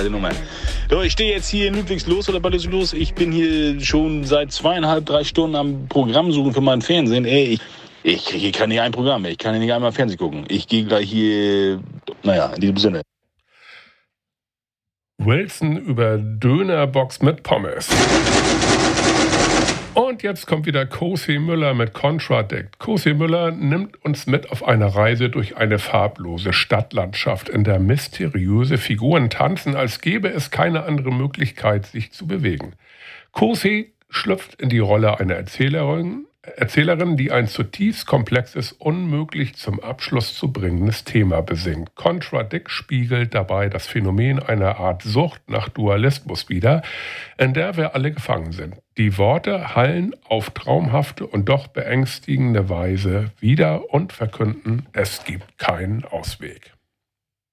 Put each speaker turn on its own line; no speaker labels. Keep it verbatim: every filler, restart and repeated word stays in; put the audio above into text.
geile Nummer. So, ich stehe jetzt hier in Ludwigslos oder bei Ludwigslos. Ich bin hier schon seit zweieinhalb, drei Stunden am Programm suchen für mein Fernsehen. Ey, ich, ich kriege hier kein ein Programm mehr. Ich kann hier nicht einmal Fernsehen gucken. Ich gehe gleich hier, naja, in diesem Sinne.
Wilson über Dönerbox mit Pommes. Und jetzt kommt wieder Kossi Müller mit Contradict. Kossi Müller nimmt uns mit auf eine Reise durch eine farblose Stadtlandschaft, in der mysteriöse Figuren tanzen, als gäbe es keine andere Möglichkeit, sich zu bewegen. Kossi schlüpft in die Rolle einer Erzählerin, Erzählerin, die ein zutiefst komplexes, unmöglich zum Abschluss zu bringendes Thema besingt. Contradict spiegelt dabei das Phänomen einer Art Sucht nach Dualismus wider, in der wir alle gefangen sind. Die Worte hallen auf traumhafte und doch beängstigende Weise wider und verkünden, es gibt keinen Ausweg.